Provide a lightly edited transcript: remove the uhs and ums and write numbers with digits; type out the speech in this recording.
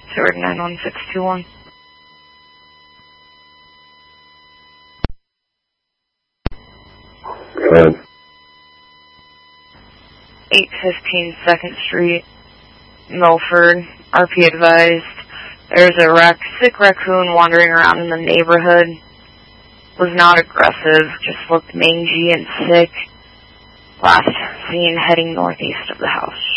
Seward 91621. Go ahead. 815 2nd Street, Milford. RP advised there's a sick raccoon wandering around in the neighborhood. Was not aggressive, just looked mangy and sick. Last seen heading northeast of the house.